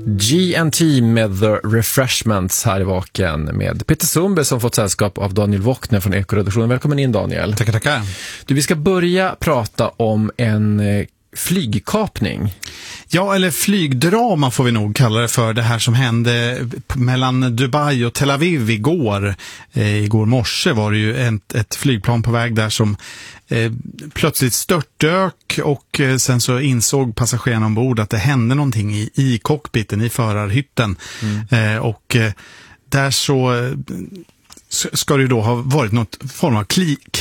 G&T med The Refreshments här i Vaken med Peter Sundberg som fått sällskap av Daniel Wockner från Ekoredaktionen. Välkommen in, Daniel. Tackar. Du, vi ska börja prata om en flygkapning. Ja, eller flygdrama får vi nog kalla det för. Det här som hände mellan Dubai och Tel Aviv igår. Igår morse var det ju ett flygplan på väg där som plötsligt störtdök och sen så insåg passagerarna ombord att det hände någonting i cockpiten, i förarhytten. Och där så ska det ju då ha varit något form av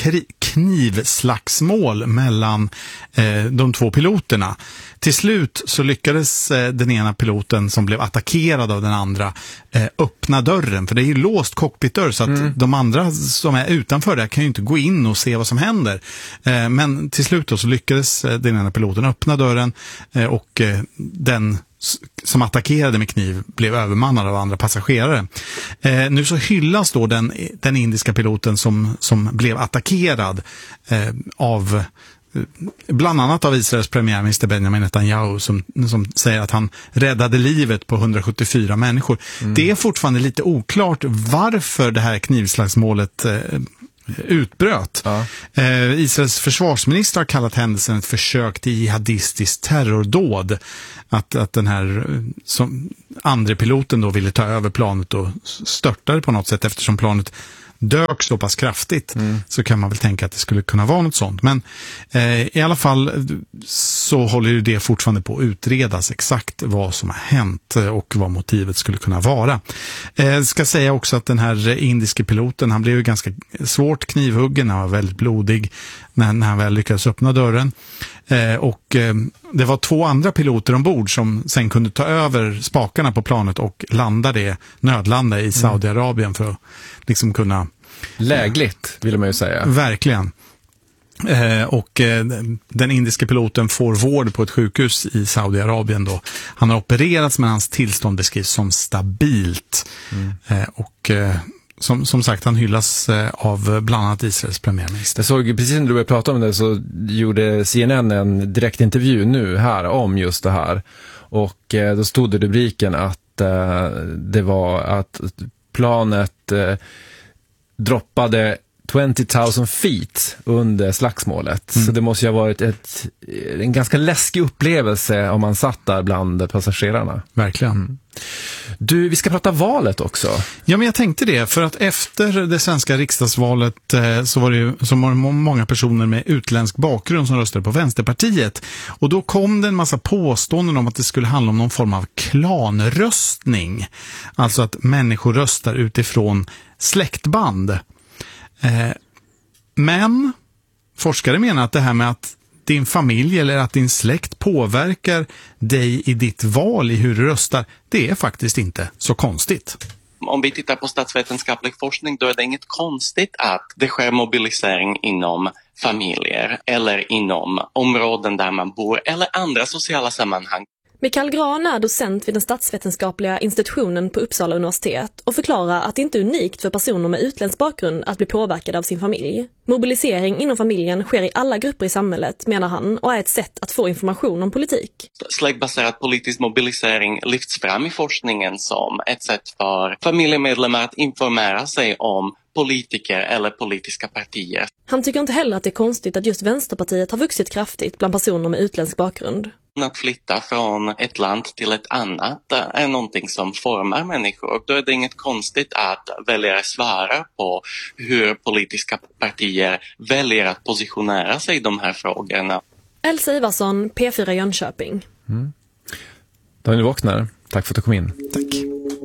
knivslagsmål mellan de två piloterna. Till slut så lyckades den ena piloten som blev attackerad av den andra öppna dörren, för det är ju låst cockpitdörr så att de andra som är utanför där kan ju inte gå in och se vad som händer. Men till slut då så lyckades den ena piloten öppna dörren och den som attackerade med kniv blev övermannad av andra passagerare. Nu så hyllas då den indiska piloten som blev attackerad av bland annat av Israels premiärminister Benjamin Netanyahu som säger att han räddade livet på 174 människor. Det är fortfarande lite oklart varför det här knivslagsmålet utbröt. Ja. Israels försvarsminister har kallat händelsen ett försök till jihadistiskt terrordåd. Att den här som andra piloten då ville ta över planet och störtade på något sätt eftersom planet dök så pass kraftigt så kan man väl tänka att det skulle kunna vara något sånt. Men i alla fall så håller ju det fortfarande på att utredas exakt vad som har hänt och vad motivet skulle kunna vara. Ska säga också att den här indiske piloten, han blev ju ganska svårt knivhuggen, han var väldigt blodig när han väl lyckades öppna dörren. Och det var 2 andra piloter ombord som sen kunde ta över spakarna på planet och nödlanda i Saudiarabien för att liksom kunna... Lägligt, vill man ju säga. Verkligen. Och den indiske piloten får vård på ett sjukhus i Saudiarabien då. Han har opererats men hans tillstånd beskrivs som stabilt. Och... Som sagt, han hyllas av bland annat Israels premiärminister. Jag såg, precis när du började prata om det så gjorde CNN en direktintervju nu här om just det här. Och då stod det i rubriken att det var att planet droppade 20,000 feet under slagsmålet. Så det måste ju ha varit en ganska läskig upplevelse om man satt där bland passagerarna. Verkligen. Du, vi ska prata valet också. Ja, men jag tänkte det. För att efter det svenska riksdagsvalet så var det många personer med utländsk bakgrund som röstade på Vänsterpartiet. Och då kom det en massa påståenden om att det skulle handla om någon form av klanröstning. Alltså att människor röstar utifrån släktband. Men forskare menar att det här med att din familj eller att din släkt påverkar dig i ditt val i hur du röstar, det är faktiskt inte så konstigt. Om vi tittar på statsvetenskaplig forskning, då är det inget konstigt att det sker mobilisering inom familjer eller inom områden där man bor eller andra sociala sammanhang. Mikael Gran är docent vid den statsvetenskapliga institutionen på Uppsala universitet och förklarar att det inte är unikt för personer med utländsk bakgrund att bli påverkade av sin familj. Mobilisering inom familjen sker i alla grupper i samhället, menar han, och är ett sätt att få information om politik. Släktbaserad politisk mobilisering lyfts fram i forskningen som ett sätt för familjemedlemmar att informera sig om politiker eller politiska partier. Han tycker inte heller att det är konstigt att just Vänsterpartiet har vuxit kraftigt bland personer med utländsk bakgrund. Att flytta från ett land till ett annat är någonting som formar människor. Då är det inget konstigt att väljare svarar på hur politiska partier väljer att positionera sig i de här frågorna. Elsa Ivarsson, P4 Jönköping. Daniel Wockner, tack för att du kom in. Tack.